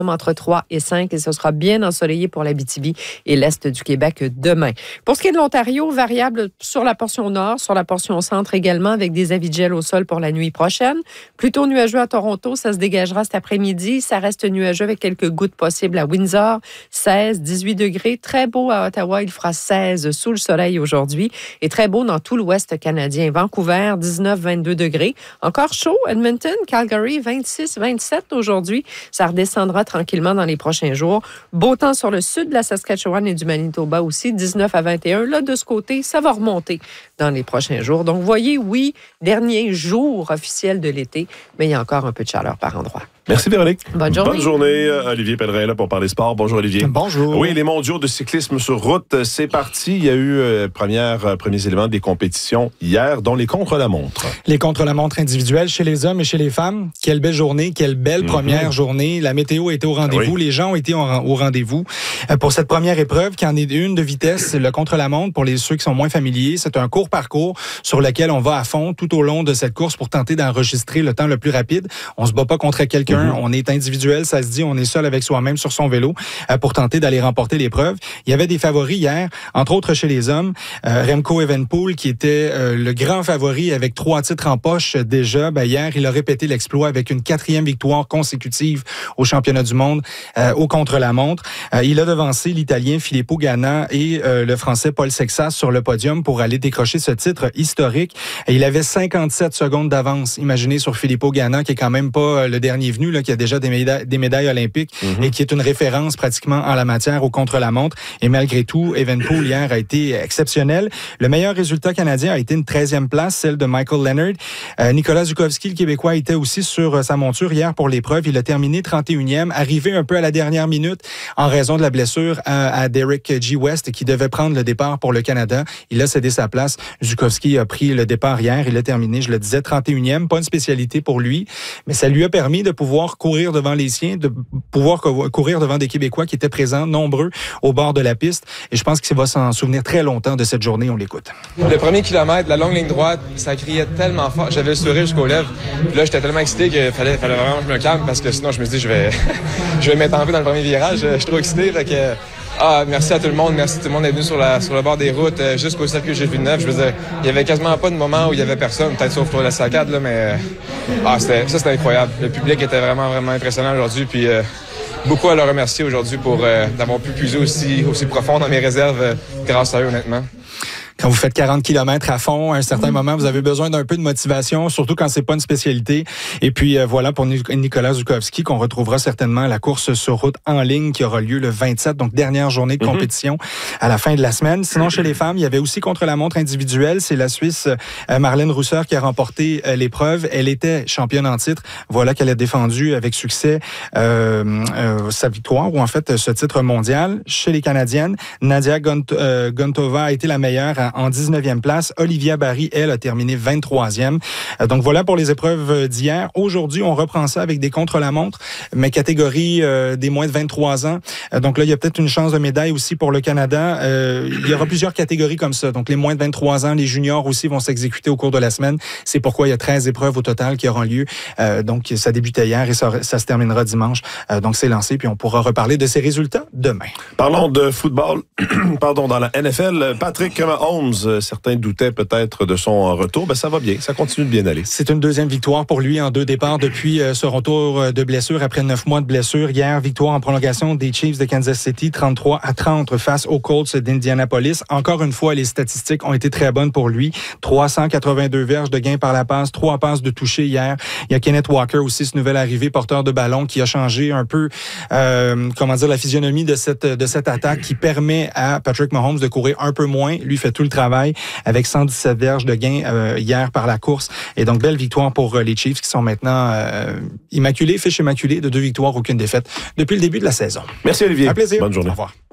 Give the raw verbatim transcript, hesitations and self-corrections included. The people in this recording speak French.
entre trois et cinq et ce sera bien ensoleillé pour l'Abitibi et l'Est du Québec demain. Pour ce qui est de l'Ontario, variable sur la portion nord, sur la portion centre également, avec des avis de gel au sol pour la nuit prochaine. Plutôt nuageux à Toronto, ça se dégagera cet après-midi. Ça reste nuageux avec quelques gouttes possibles à Windsor, seize, dix-huit degrés. Très beau à Ottawa, il fera seize sous le soleil aujourd'hui et très beau dans tout l'ouest canadien. Vancouver, dix-neuf, vingt-deux degrés. Encore chaud, Edmonton, Calgary, vingt-six, vingt-sept aujourd'hui. Ça redescendra tranquillement dans les prochains jours. Beau temps sur le sud de la Saskatchewan et du Manitoba aussi, dix-neuf à vingt et un. Là, de ce côté, ça va remonter dans les prochains jours. Donc, voyez, oui, dernier jour officiel de l'été, mais il y a encore un peu de chaleur par endroit. Merci Véronique. Bonne journée. Bonne journée. Olivier Pellerin là pour parler sport. Bonjour Olivier. Bonjour. Oui, les mondiaux de cyclisme sur route, c'est parti. Il y a eu euh, première, euh, premiers éléments des compétitions hier, dont les contre-la-montre. Les contre-la-montre individuels chez les hommes et chez les femmes. Quelle belle journée, quelle belle mm-hmm. première journée. La météo était au rendez-vous, oui. Les gens ont été au, au rendez-vous. Euh, pour cette première épreuve, qui en est une de vitesse, le contre-la-montre, pour les ceux qui sont moins familiers, c'est un court parcours sur lequel on va à fond tout au long de cette course pour tenter d'enregistrer le temps le plus rapide. On se bat pas contre quelqu'un. Mm-hmm. On est individuel, ça se dit, on est seul avec soi-même sur son vélo euh, pour tenter d'aller remporter l'épreuve. Il y avait des favoris hier, entre autres chez les hommes. Euh, Remco Evenepoel, qui était euh, le grand favori avec trois titres en poche euh, déjà. Ben, hier, il a répété l'exploit avec une quatrième victoire consécutive au championnat du monde euh, au contre-la-montre. Euh, il a devancé l'Italien Filippo Ganna et euh, le Français Paul Sexas sur le podium pour aller décrocher ce titre historique. Et il avait cinquante-sept secondes d'avance. Imaginez sur Filippo Ganna, qui est quand même pas euh, le dernier venu, là, qui a déjà des médailles, des médailles olympiques mm-hmm. et qui est une référence pratiquement en la matière au contre-la-montre. Et malgré tout, Evenepoel hier a été exceptionnel. Le meilleur résultat canadien a été une treizième place, celle de Michael Leonard. Euh, Nicolas Zukowski, le Québécois, était aussi sur euh, sa monture hier pour l'épreuve. Il a terminé trente et unième, arrivé un peu à la dernière minute en raison de la blessure à, à Derek G. West, qui devait prendre le départ pour le Canada. Il a cédé sa place. Zukowski a pris le départ hier. Il a terminé, je le disais, trente et unième. Pas une spécialité pour lui, mais ça lui a permis de pouvoir courir devant les siens, de pouvoir courir devant des Québécois qui étaient présents, nombreux, au bord de la piste. Et je pense qu'il va s'en souvenir très longtemps de cette journée. On l'écoute. Le premier kilomètre, la longue ligne droite, ça criait tellement fort. J'avais le sourire jusqu'aux lèvres. Puis là, j'étais tellement excité qu'il fallait, fallait vraiment que je me calme parce que sinon, je me suis dit, je vais, je vais m'être enlevé dans le premier virage. Je suis trop excité. Fait que, ah, merci à tout le monde. Merci à tout le monde d'être venu sur, la, sur le bord des routes euh, jusqu'au circuit Gilles Villeneuve. Je veux dire, il y avait quasiment pas de moment où il y avait personne, peut-être sauf pour la saccade, là, mais ah, c'était, ça, c'était incroyable. Le public était vraiment, vraiment impressionnant aujourd'hui. Puis euh, beaucoup à leur remercier aujourd'hui pour euh, d'avoir pu puiser aussi, aussi profond dans mes réserves euh, grâce à eux, honnêtement. Quand vous faites quarante kilomètres à fond, à un certain mmh. moment, vous avez besoin d'un peu de motivation, surtout quand c'est pas une spécialité. Et puis euh, voilà pour Nicolas Zukowski, qu'on retrouvera certainement à la course sur route en ligne qui aura lieu le vingt-sept, donc dernière journée de compétition mmh. à la fin de la semaine. Sinon, chez les femmes, il y avait aussi contre-la-montre individuelle. C'est la Suisse euh, Marlène Rousser qui a remporté euh, l'épreuve. Elle était championne en titre. Voilà qu'elle a défendu avec succès euh, euh, sa victoire, ou en fait ce titre mondial. Chez les Canadiennes, Nadia Gont- euh, Gontova a été la meilleure à en dix-neuvième place. Olivia Barry, elle, a terminé vingt-troisième. Donc voilà pour les épreuves d'hier. Aujourd'hui, on reprend ça avec des contre-la-montre, mais catégorie euh, des moins de vingt-trois ans. Donc là, il y a peut-être une chance de médaille aussi pour le Canada. Euh, il y aura plusieurs catégories comme ça. Donc les moins de vingt-trois ans, les juniors aussi vont s'exécuter au cours de la semaine. C'est pourquoi il y a treize épreuves au total qui auront lieu. Euh, donc ça débutait hier et ça, ça se terminera dimanche. Euh, donc c'est lancé, puis on pourra reparler de ces résultats demain. Parlons de football. Pardon, dans la N F L, Patrick Mahomes, certains doutaient peut-être de son retour. Ben, ça va bien, ça continue de bien aller. C'est une deuxième victoire pour lui en deux départs depuis ce retour de blessure après neuf mois de blessure. Hier, victoire en prolongation des Chiefs de Kansas City, trente-trois à trente face aux Colts d'Indianapolis. Encore une fois, les statistiques ont été très bonnes pour lui. trois cent quatre-vingt-deux verges de gain par la passe, trois passes de toucher hier. Il y a Kenneth Walker aussi, ce nouvel arrivé, porteur de ballon, qui a changé un peu, euh, comment dire, la physionomie de cette, de cette attaque qui permet à Patrick Mahomes de courir un peu moins. Lui fait tout le travail avec cent dix-sept verges de gain euh, hier par la course. Et donc, belle victoire pour euh, les Chiefs qui sont maintenant euh, immaculés, fiches immaculées de deux victoires, aucune défaite depuis le début de la saison. Merci Olivier. Un plaisir. Bonne journée. Au revoir.